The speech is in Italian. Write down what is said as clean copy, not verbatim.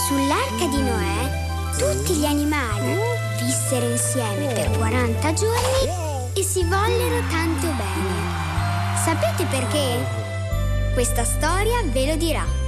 Sull'arca di Noè tutti gli animali vissero insieme per 40 giorni e si vollero tanto bene. Sapete perché? Questa storia ve lo dirà.